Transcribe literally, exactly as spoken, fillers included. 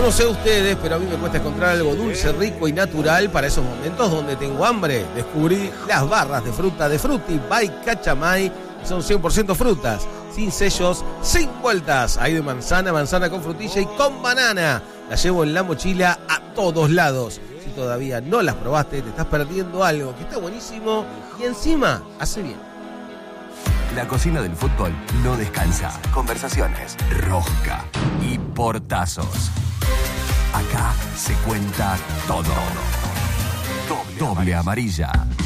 no sé ustedes, pero a mí me cuesta encontrar algo dulce, rico y natural para esos momentos donde tengo hambre. Descubrí las barras de fruta de Frutti by Cachamay. Son cien por ciento frutas, sin sellos, sin vueltas. Hay de manzana, manzana con frutilla y con banana. La llevo en la mochila a todos lados. Si todavía no las probaste, te estás perdiendo algo que está buenísimo y encima hace bien. La cocina del fútbol no descansa. Conversaciones, rosca y portazos. Acá se cuenta todo. Doble, Doble amarilla.